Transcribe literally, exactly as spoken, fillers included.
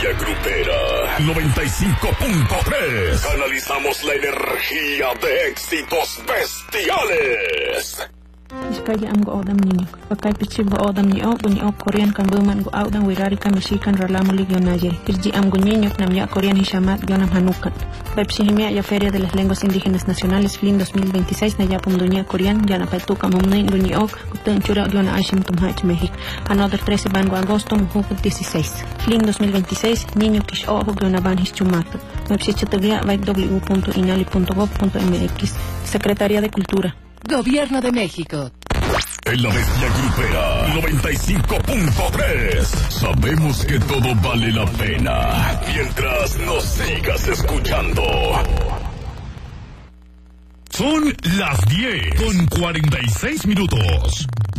bestia grupera. noventa y cinco punto tres. Canalizamos la energía de éxitos bestiales. Iskaya am go odam niño. Pakai pichi go odam ni o bunyi o Korean kan buman go audang wirari kan mishikan ralamu ligyo naye. Irji am go niño nam ya Korean hishamat gionam hanukan. Pepsi himia ya Feria de las Lenguas Indígenas Nacionales F L I N dos mil veintiséis na ya pumdunia Korean ya na petuka mumnin bunyi ok kutun chura giona Ashim tumhach México. Another trece bango agosto muhuk dieciséis. F L I N dos mil veintiséis niño kish o giona ban hischumato. Pepsi chataglia w punto inali punto gov punto mx. Secretaría de Cultura. Gobierno de México. En la bestia grupera noventa y cinco punto tres. Sabemos que todo vale la pena mientras nos sigas escuchando. Son las diez con cuarenta y seis minutos.